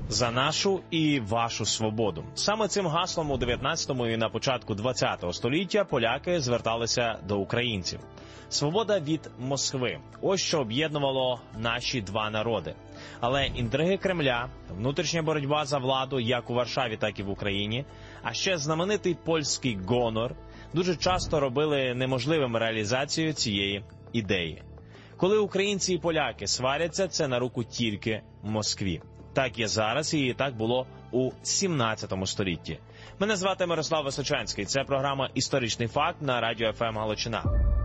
За нашу і вашу свободу. Саме цим гаслом у 19-му і на початку 20-го століття поляки зверталися до українців. Свобода від Москви – ось що об'єднувало наші два народи. Але інтриги Кремля, внутрішня боротьба за владу як у Варшаві, так і в Україні, а ще знаменитий польський гонор дуже часто робили неможливим реалізацію цієї ідеї. Коли українці і поляки сваряться, це на руку тільки Москві. Так є зараз і так було у 17 столітті. Мене звати Мирослав Височанський. Це програма «Історичний факт» на радіо ФМ Галичина.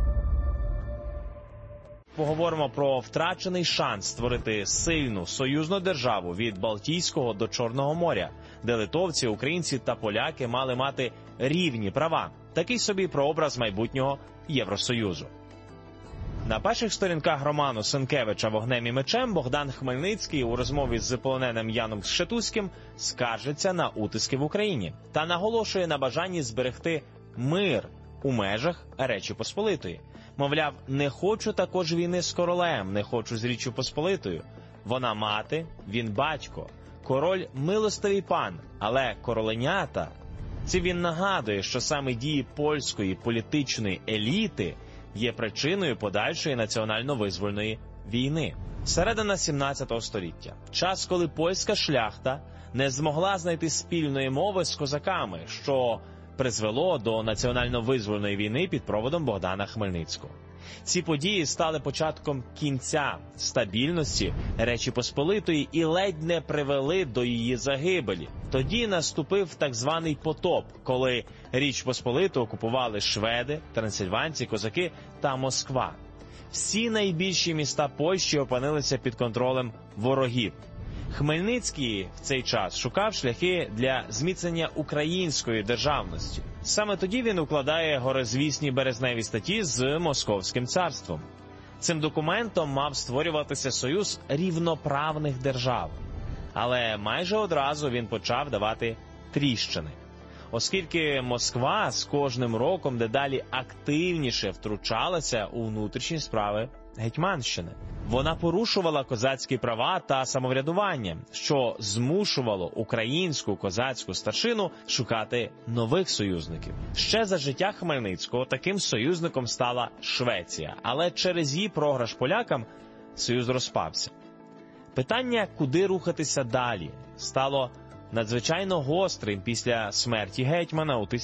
Поговоримо про втрачений шанс створити сильну союзну державу від Балтійського до Чорного моря, де литовці, українці та поляки мали мати рівні права. Такий собі прообраз майбутнього Євросоюзу. На перших сторінках роману Сенкевича «Вогнем і мечем» Богдан Хмельницький у розмові з полоненим Яном Сшетуським скаржиться на утиски в Україні та наголошує на бажанні зберегти мир у межах Речі Посполитої. Мовляв, не хочу також війни з королем, не хочу з Річчю Посполитою. Вона мати, він батько, король милостивий пан, але короленята. Це він нагадує, що саме дії польської політичної еліти є причиною подальшої національно-визвольної війни. Середина 17 століття. Час, коли польська шляхта не змогла знайти спільної мови з козаками, що призвело до національно-визвольної війни під проводом Богдана Хмельницького. Ці події стали початком кінця стабільності Речі Посполитої і ледь не привели до її загибелі. Тоді наступив так званий потоп, коли Річ Посполиту окупували шведи, трансильванці, козаки та Москва. Всі найбільші міста Польщі опинилися під контролем ворогів. Хмельницький в цей час шукав шляхи для зміцнення української державності. Саме тоді він укладає горизвісні березневі статті з Московським царством. Цим документом мав створюватися союз рівноправних держав. Але майже одразу він почав давати тріщини. Оскільки Москва з кожним роком дедалі активніше втручалася у внутрішні справи Гетьманщини. Вона порушувала козацькі права та самоврядування, що змушувало українську козацьку старшину шукати нових союзників. Ще за життя Хмельницького таким союзником стала Швеція, але через її програш полякам союз розпався. Питання, куди рухатися далі, стало надзвичайно гострим після смерті гетьмана у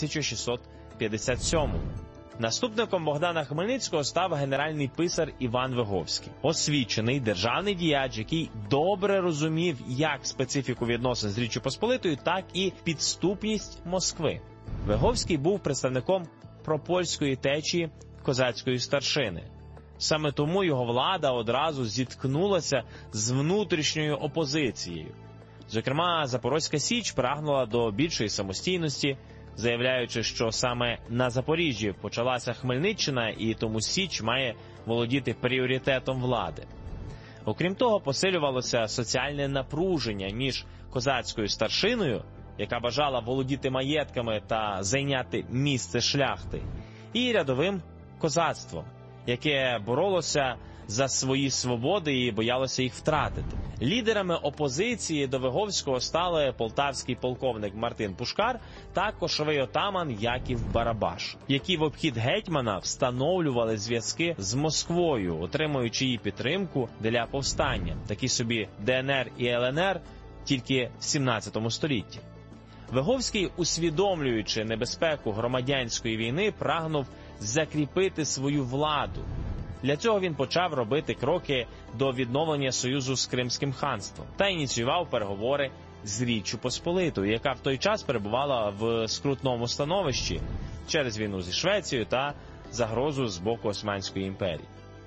1657-му. Наступником Богдана Хмельницького став генеральний писар Іван Виговський. Освічений державний діяч, який добре розумів як специфіку відносин з Річчю Посполитою, так і підступність Москви. Виговський був представником пропольської течії козацької старшини. Саме тому його влада одразу зіткнулася з внутрішньою опозицією. Зокрема, Запорозька Січ прагнула до більшої самостійності, заявляючи, що саме на Запоріжжі почалася Хмельниччина і тому Січ має володіти пріоритетом влади. Окрім того, посилювалося соціальне напруження між козацькою старшиною, яка бажала володіти маєтками та зайняти місце шляхти, і рядовим козацтвом, яке боролося за свої свободи і боялося їх втратити. Лідерами опозиції до Виговського стали полтавський полковник Мартин Пушкар та кошовий отаман Яків Барабаш, які в обхід гетьмана встановлювали зв'язки з Москвою, отримуючи її підтримку для повстання, такі собі ДНР і ЛНР тільки в 17 столітті. Виговський, усвідомлюючи небезпеку громадянської війни, прагнув закріпити свою владу. Для цього він почав робити кроки до відновлення союзу з Кримським ханством та ініціював переговори з Річчю Посполитою, яка в той час перебувала в скрутному становищі через війну зі Швецією та загрозу з боку Османської імперії.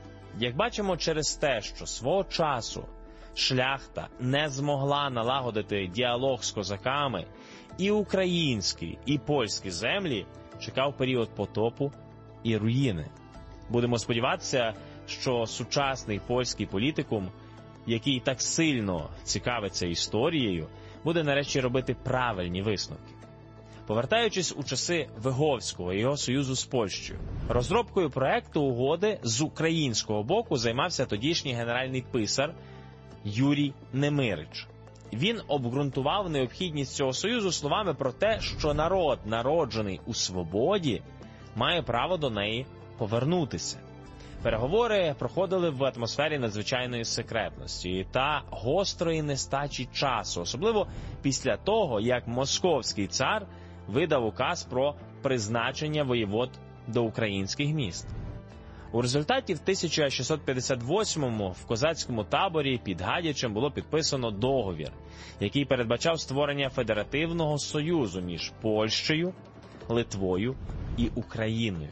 Як бачимо, через те, що свого часу шляхта не змогла налагодити діалог з козаками, і українські, і польські землі чекав період потопу і руїни. Будемо сподіватися, що сучасний польський політикум, який так сильно цікавиться історією, буде нарешті робити правильні висновки. Повертаючись у часи Виговського і його союзу з Польщею, розробкою проекту угоди з українського боку займався тодішній генеральний писар Юрій Немирич. Він обґрунтував необхідність цього союзу словами про те, що народ, народжений у свободі, має право до неї повернутися. Переговори проходили в атмосфері надзвичайної секретності та гострої нестачі часу, особливо після того, як московський цар видав указ про призначення воєвод до українських міст. У результаті в 1658-му в козацькому таборі під Гадячем було підписано договір, який передбачав створення федеративного союзу між Польщею, Литвою і Україною.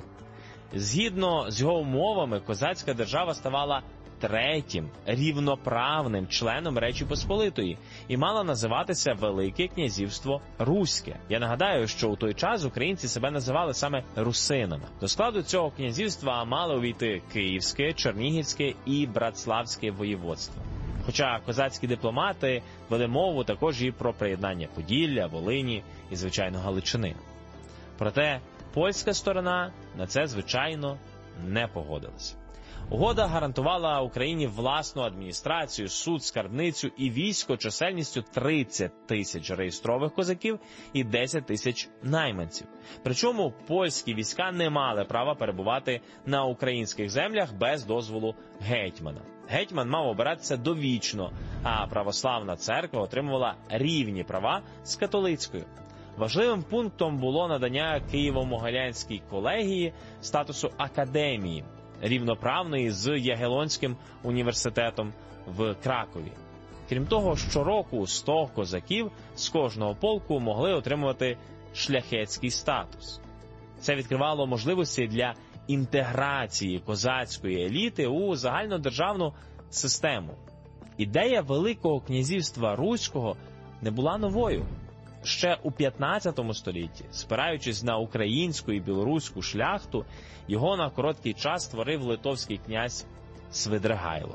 Згідно з його умовами, козацька держава ставала третім рівноправним членом Речі Посполитої і мала називатися Велике князівство Руське. Я нагадаю, що у той час українці себе називали саме русинами. До складу цього князівства мали увійти Київське, Чернігівське і Братславське воєводство. Хоча козацькі дипломати вели мову також і про приєднання Поділля, Волині і, звичайно, Галичини. Проте польська сторона на це, звичайно, не погодилася. Угода гарантувала Україні власну адміністрацію, суд, скарбницю і військо чисельністю 30 тисяч реєстрових козаків і 10 тисяч найманців. Причому польські війська не мали права перебувати на українських землях без дозволу гетьмана. Гетьман мав обиратися довічно, а православна церква отримувала рівні права з католицькою. Важливим пунктом було надання Києво-Могилянській колегії статусу академії, рівноправної з Ягелонським університетом в Кракові. Крім того, щороку 100 козаків з кожного полку могли отримувати шляхетський статус. Це відкривало можливості для інтеграції козацької еліти у загальнодержавну систему. Ідея Великого князівства Руського не була новою. Ще у 15 столітті, спираючись на українську і білоруську шляхту, його на короткий час створив литовський князь Свидригайло.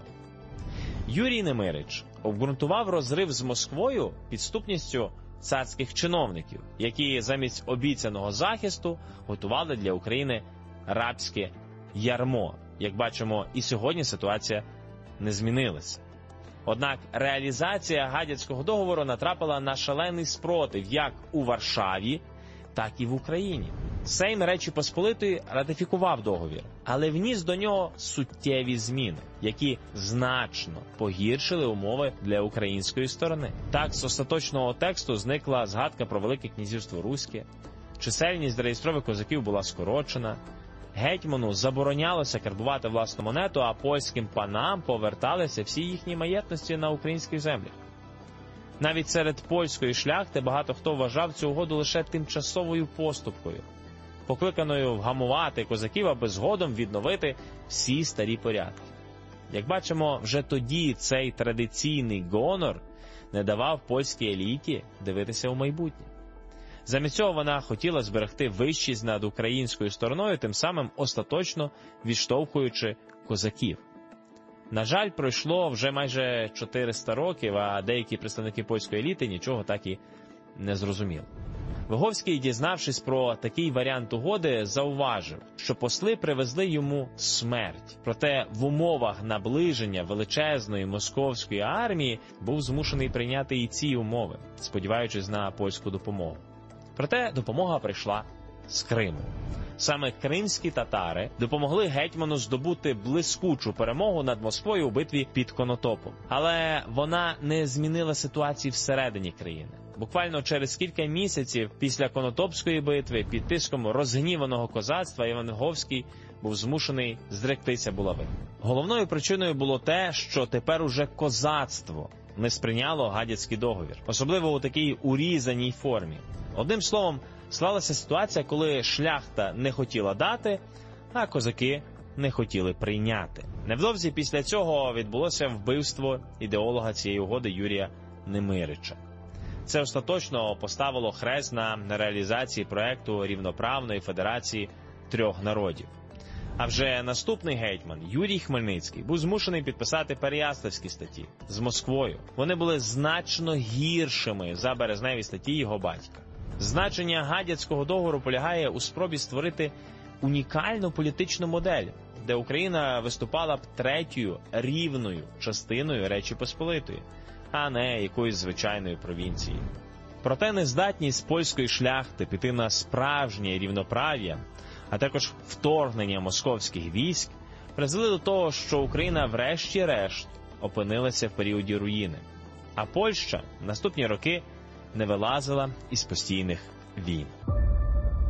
Юрій Немирич обґрунтував розрив з Москвою підступністю царських чиновників, які замість обіцяного захисту готували для України рабське ярмо. Як бачимо, і сьогодні ситуація не змінилася. Однак реалізація Гадяцького договору натрапила на шалений спротив як у Варшаві, так і в Україні. Сейм Речі Посполитої ратифікував договір, але вніс до нього суттєві зміни, які значно погіршили умови для української сторони. Так, з остаточного тексту зникла згадка про Велике князівство Руське, чисельність реєстрових козаків була скорочена, гетьману заборонялося карбувати власну монету, а польським панам поверталися всі їхні маєтності на українських землях. Навіть серед польської шляхти багато хто вважав цю угоду лише тимчасовою поступкою, покликаною вгамувати козаків, аби згодом відновити всі старі порядки. Як бачимо, вже тоді цей традиційний гонор не давав польській еліті дивитися у майбутнє. Замість цього вона хотіла зберегти вищість над українською стороною, тим самим остаточно відштовхуючи козаків. На жаль, пройшло вже майже 400 років, а деякі представники польської еліти нічого так і не зрозуміли. Виговський, дізнавшись про такий варіант угоди, зауважив, що посли привезли йому смерть. Проте в умовах наближення величезної московської армії був змушений прийняти і ці умови, сподіваючись на польську допомогу. Проте допомога прийшла з Криму. Саме кримські татари допомогли гетьману здобути блискучу перемогу над Москвою у битві під Конотопом. Але вона не змінила ситуації всередині країни. Буквально через кілька місяців після Конотопської битви під тиском розгніваного козацтва Іван Виговський був змушений зректися булави. Головною причиною було те, що тепер уже козацтво не сприйняло Гадяцький договір, особливо у такій урізаній формі. Одним словом, склалася ситуація, коли шляхта не хотіла дати, а козаки не хотіли прийняти. Невдовзі після цього відбулося вбивство ідеолога цієї угоди Юрія Немирича. Це остаточно поставило хрест на реалізації проекту рівноправної федерації трьох народів. А вже наступний гетьман, Юрій Хмельницький, був змушений підписати Переяславські статті з Москвою. Вони були значно гіршими за березневі статті його батька. Значення Гадяцького договору полягає у спробі створити унікальну політичну модель, де Україна виступала б третьою рівною частиною Речі Посполитої, а не якоїсь звичайної провінції. Проте нездатність польської шляхти піти на справжнє рівноправ'я, а також вторгнення московських військ, призвели до того, що Україна врешті-решт опинилася в періоді руїни, а Польща в наступні роки не вилазила із постійних війн.